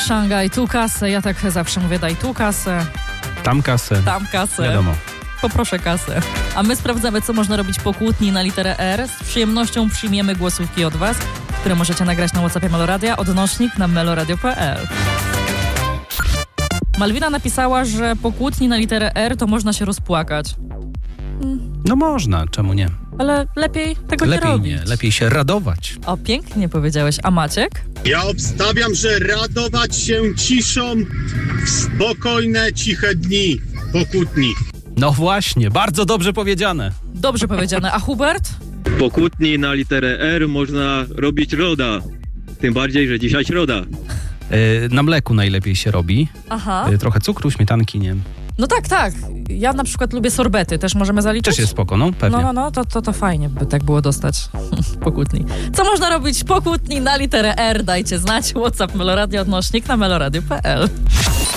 Szangaj, tu kasę. Ja tak zawsze mówię, daj tu kasę. Tam kasę. Tam kasę. Wiadomo. Poproszę kasę. A my sprawdzamy, co można robić po kłótni na literę R. Z przyjemnością przyjmiemy głosówki od Was, które możecie nagrać na WhatsAppie Meloradia, odnośnik na meloradio.pl. Malwina napisała, że po kłótni na literę R to można się rozpłakać. No można, czemu nie? Ale lepiej tego nie robić. Lepiej się radować. O, pięknie powiedziałeś. A Maciek? Ja obstawiam, że radować się ciszą w spokojne, ciche dni po kłótni. No właśnie, bardzo dobrze powiedziane. Dobrze powiedziane. A Hubert? Po kłótni na literę R można robić roda. Tym bardziej, że dzisiaj środa. Na mleku najlepiej się robi. Aha. Trochę cukru, śmietanki, nie? No tak. Ja na przykład lubię sorbety. Też możemy zaliczyć? Też jest spoko, no pewnie. No, to fajnie by tak było dostać po kłótni. Co można robić po kłótni na literę R? Dajcie znać. WhatsApp Meloradio, odnośnik na meloradio.pl.